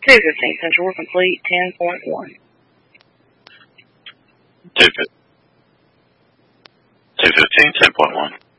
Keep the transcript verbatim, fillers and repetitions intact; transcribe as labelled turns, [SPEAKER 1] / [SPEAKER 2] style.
[SPEAKER 1] two fifteen Central, we're complete, ten point one.
[SPEAKER 2] two fifteen, ten point one.